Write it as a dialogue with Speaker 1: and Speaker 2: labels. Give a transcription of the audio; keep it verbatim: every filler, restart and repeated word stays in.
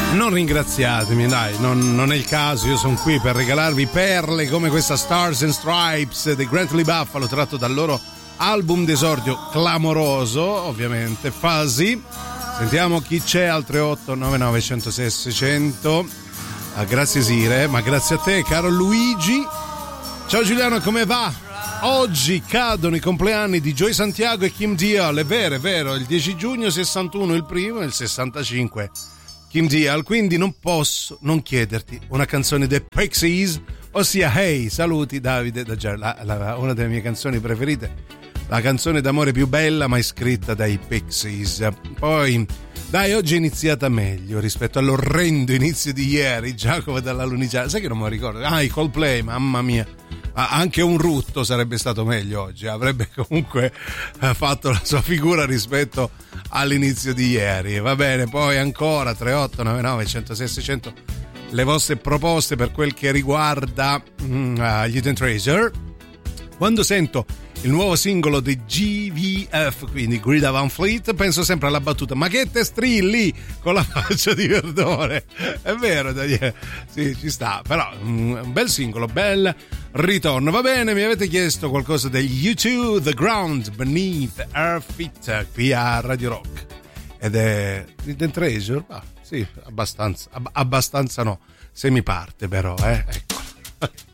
Speaker 1: Non ringraziatemi, dai, non, non è il caso, io sono qui per regalarvi perle come questa Stars and Stripes dei Grantley Buffalo, tratto dal loro album d'esordio clamoroso, ovviamente, Fuzzy. Sentiamo chi c'è al tre otto nove nove zero zero sei sei zero zero. Ah, grazie Sire, ma grazie a te, caro Luigi. Ciao Giuliano, come va? Oggi cadono i compleanni di Joy Santiago e Kim Deal, è vero, è vero, il dieci giugno sessantuno il primo e il sessantacinque Kim Deal, quindi non posso non chiederti una canzone dei Pixies, ossia Hey, saluti Davide da Ger- la, la, una delle mie canzoni preferite, la canzone d'amore più bella mai scritta dai Pixies. Poi dai, oggi è iniziata meglio rispetto all'orrendo inizio di ieri, Giacomo dalla Lunigiana, sai che non me lo ricordo, ah, i Coldplay, mamma mia. Anche un rutto sarebbe stato meglio oggi, avrebbe comunque fatto la sua figura rispetto all'inizio di ieri. Va bene, poi ancora tre otto nove nove uno zero sei sei zero zero le vostre proposte per quel che riguarda mm, uh, gli Hidden Treasure. Quando sento il nuovo singolo di G V F, quindi Greta Van Fleet, penso sempre alla battuta: ma che te strilli con la faccia di Verdone? È vero, dai, sì, ci sta, però un bel singolo, bel ritorno. Va bene, mi avete chiesto qualcosa degli U due, The Ground Beneath Our Feet, qui a Radio Rock, ed è Hidden Treasure? Ah, sì, abbastanza, ab- abbastanza no, se mi parte però, eh, ecco.